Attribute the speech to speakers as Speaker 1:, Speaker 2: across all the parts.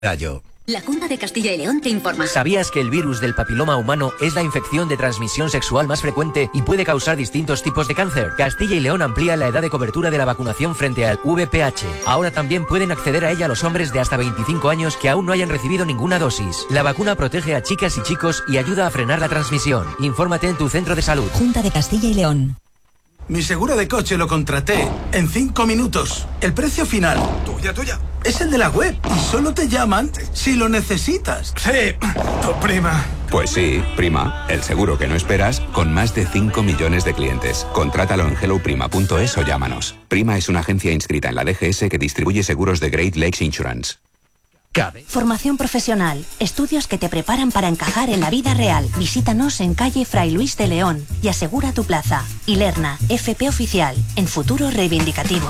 Speaker 1: Gallo.
Speaker 2: La Junta de Castilla y León te informa.
Speaker 3: ¿Sabías que el virus del papiloma humano es la infección de transmisión sexual más frecuente y puede causar distintos tipos de cáncer? Castilla y León amplía la edad de cobertura de la vacunación frente al VPH. Ahora también pueden acceder a ella los hombres de hasta 25 años que aún no hayan recibido ninguna dosis. La vacuna protege a chicas y chicos y ayuda a frenar la transmisión. Infórmate en tu centro de salud.
Speaker 2: Junta de Castilla y León.
Speaker 1: Mi seguro de coche lo contraté en 5 minutos. El precio final. Tuya. Es el de la web y solo te llaman si lo necesitas. Sí, tu prima.
Speaker 4: Pues sí, Prima, el seguro que no esperas con más de 5 millones de clientes. Contrátalo en helloprima.es o llámanos. Prima es una agencia inscrita en la DGS que distribuye seguros de Great Lakes Insurance.
Speaker 2: Formación profesional, estudios que te preparan para encajar en la vida real. Visítanos en calle Fray Luis de León y asegura tu plaza. Ilerna, FP Oficial, en futuro reivindicativo.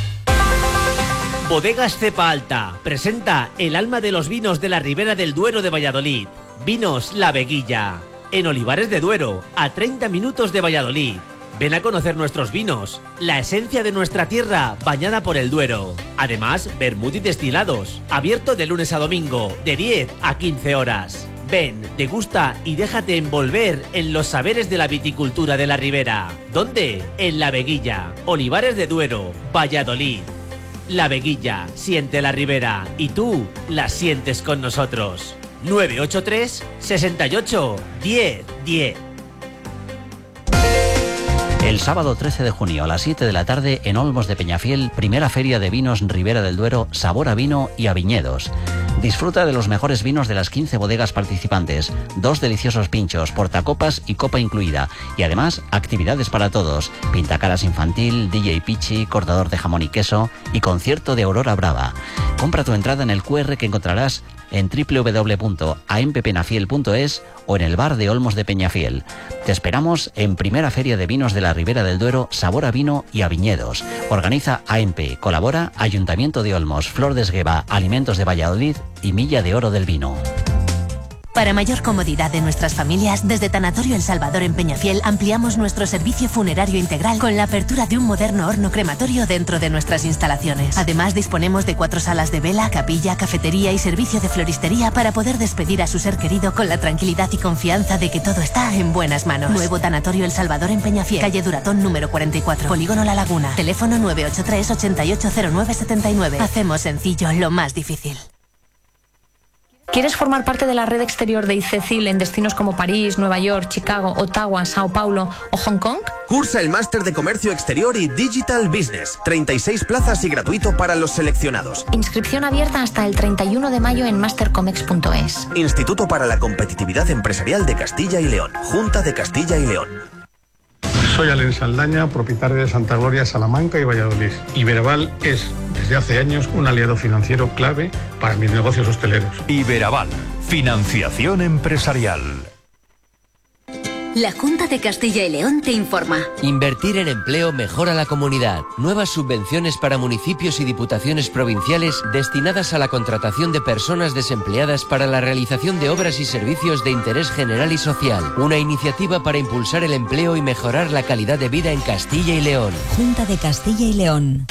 Speaker 5: Bodegas Cepa Alta presenta el alma de los vinos de la Ribera del Duero de Valladolid. Vinos La Veguilla, en Olivares de Duero, a 30 minutos de Valladolid. Ven a conocer nuestros vinos, la esencia de nuestra tierra bañada por el Duero. Además, vermut y destilados, abierto de lunes a domingo, de 10 a 15 horas. Ven, degusta y déjate envolver en los saberes de la viticultura de la Ribera. ¿Dónde? En La Veguilla, Olivares de Duero, Valladolid. La Veguilla, siente la Ribera y tú la sientes con nosotros. 983 68 10 10.
Speaker 6: El sábado 13 de junio a las 7 de la tarde en Olmos de Peñafiel, primera feria de vinos Ribera del Duero, sabor a vino y a viñedos. Disfruta de los mejores vinos de las 15 bodegas participantes, 2 deliciosos pinchos, portacopas y copa incluida. Y además, actividades para todos, pintacaras infantil, DJ Pichi, cortador de jamón y queso y concierto de Aurora Brava. Compra tu entrada en el QR que encontrarás en www.amppenafiel.es o en el bar de Olmos de Peñafiel. Te esperamos en primera feria de vinos de la Ribera del Duero, sabor a vino y a viñedos. Organiza AMP, colabora Ayuntamiento de Olmos, Flor de Esgueva, Alimentos de Valladolid y Milla de Oro del Vino.
Speaker 2: Para mayor comodidad de nuestras familias, desde Tanatorio El Salvador en Peñafiel ampliamos nuestro servicio funerario integral con la apertura de un moderno horno crematorio dentro de nuestras instalaciones. Además, disponemos de 4 salas de vela, capilla, cafetería y servicio de floristería para poder despedir a su ser querido con la tranquilidad y confianza de que todo está en buenas manos. Nuevo Tanatorio El Salvador en Peñafiel, calle Duratón número 44, Polígono La Laguna. Teléfono 983 880979. Hacemos sencillo lo más difícil.
Speaker 7: ¿Quieres formar parte de la red exterior de ICECIL en destinos como París, Nueva York, Chicago, Ottawa, Sao Paulo o Hong Kong?
Speaker 8: Cursa el Máster de Comercio Exterior y Digital Business. 36 plazas y gratuito para los seleccionados.
Speaker 7: Inscripción abierta hasta el 31 de mayo en mastercomex.es.
Speaker 8: Instituto para la Competitividad Empresarial de Castilla y León. Junta de Castilla y León.
Speaker 9: Soy Alen Saldaña, propietario de Santa Gloria, Salamanca y Valladolid. Iberaval es, desde hace años, un aliado financiero clave para mis negocios hosteleros.
Speaker 10: Iberaval, financiación empresarial.
Speaker 2: La Junta de Castilla y León te informa.
Speaker 3: Invertir en empleo mejora la comunidad. Nuevas subvenciones para municipios y diputaciones provinciales destinadas a la contratación de personas desempleadas para la realización de obras y servicios de interés general y social. Una iniciativa para impulsar el empleo y mejorar la calidad de vida en Castilla y León.
Speaker 2: Junta de Castilla y León.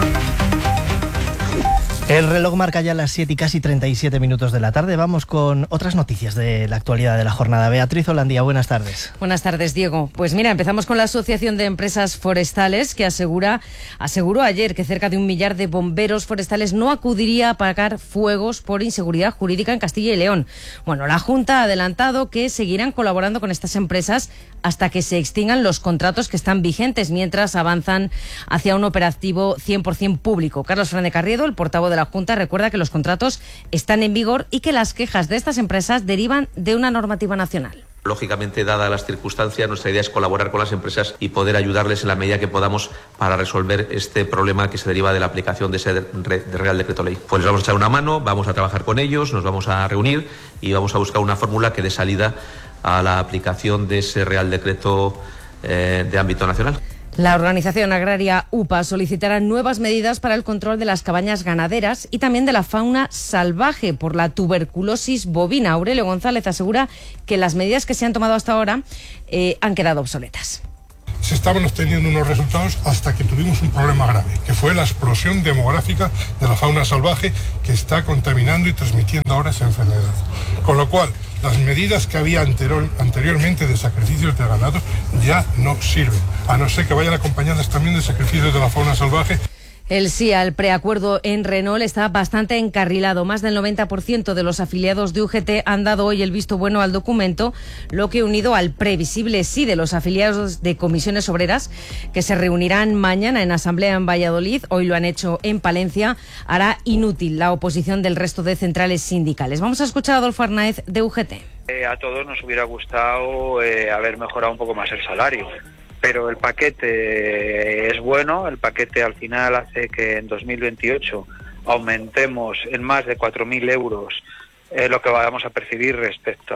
Speaker 11: El reloj marca ya las 7 y casi 37 minutos de la tarde. Vamos con otras noticias de la actualidad de la jornada. Beatriz Holandía, buenas tardes.
Speaker 12: Buenas tardes, Diego. Pues mira, empezamos con la Asociación de Empresas Forestales, que aseguró ayer que cerca de 1 millar de bomberos forestales no acudiría a apagar fuegos por inseguridad jurídica en Castilla y León. Bueno, la Junta ha adelantado que seguirán colaborando con estas empresas hasta que se extingan los contratos que están vigentes, mientras avanzan hacia un operativo 100% público. Carlos Fernández Carriedo, el portavoz de la Junta, recuerda que los contratos están en vigor y que las quejas de estas empresas derivan de una normativa nacional.
Speaker 13: Lógicamente, dadas las circunstancias, nuestra idea es colaborar con las empresas y poder ayudarles en la medida que podamos para resolver este problema que se deriva de la aplicación de ese Real Decreto Ley. Pues les vamos a echar una mano, vamos a trabajar con ellos, nos vamos a reunir y vamos a buscar una fórmula que dé salida a la aplicación de ese Real Decreto de ámbito nacional.
Speaker 12: La organización agraria UPA solicitará nuevas medidas para el control de las cabañas ganaderas y también de la fauna salvaje por la tuberculosis bovina. Aurelio González asegura que las medidas que se han tomado hasta ahora han quedado obsoletas.
Speaker 9: se estaban obteniendo unos resultados hasta que tuvimos un problema grave, que fue la explosión demográfica de la fauna salvaje que está contaminando y transmitiendo ahora esa enfermedad. Con lo cual, las medidas que había anteriormente de sacrificios de ganado ya no sirven, a no ser que vayan acompañadas también de sacrificios de la fauna salvaje.
Speaker 12: El sí al preacuerdo en Renault está bastante encarrilado. Más del 90% de los afiliados de UGT han dado hoy el visto bueno al documento, lo que, unido al previsible sí de los afiliados de comisiones obreras, que se reunirán mañana en asamblea en Valladolid, hoy lo han hecho en Palencia, hará inútil la oposición del resto de centrales sindicales. Vamos a escuchar a Adolfo Arnaez de UGT.
Speaker 14: A todos nos hubiera gustado haber mejorado un poco más el salario. Pero el paquete es bueno, el paquete al final hace que en 2028 aumentemos en más de 4.000 euros lo que vamos a percibir respecto a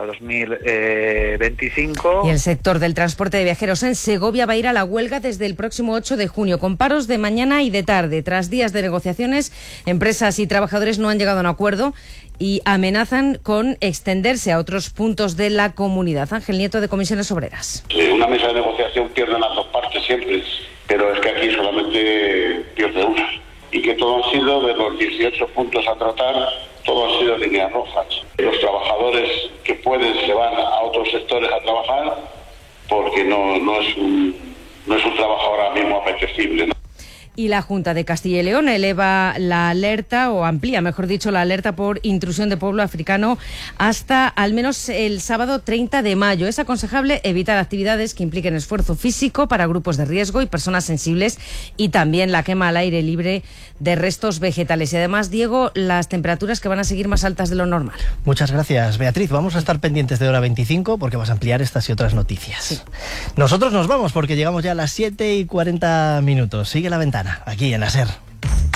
Speaker 14: 2025.
Speaker 12: Y el sector del transporte de viajeros en Segovia va a ir a la huelga desde el próximo 8 de junio, con paros de mañana y de tarde. Tras días de negociaciones, empresas y trabajadores no han llegado a un acuerdo y amenazan con extenderse a otros puntos de la comunidad. Ángel Nieto, de Comisiones Obreras.
Speaker 15: Una mesa de negociación pierden las dos partes siempre, pero es que aquí solamente pierde una. Y que todo han sido, de los 18 puntos a tratar, todo han sido líneas rojas. Los trabajadores que pueden se van a otros sectores a trabajar porque no es un trabajo ahora mismo apetecible, ¿no?
Speaker 12: Y la Junta de Castilla y León eleva la alerta, o amplía, mejor dicho, la alerta por intrusión de pueblo africano hasta al menos el sábado 30 de mayo. Es aconsejable evitar actividades que impliquen esfuerzo físico para grupos de riesgo y personas sensibles, y también la quema al aire libre de restos vegetales. Y además, Diego, las temperaturas que van a seguir más altas de lo normal.
Speaker 11: Muchas gracias, Beatriz. Vamos a estar pendientes de hora 25 porque vas a ampliar estas y otras noticias. Sí. Nosotros nos vamos porque llegamos ya a las 7:40. Sigue La Ventana, aquí en la SER.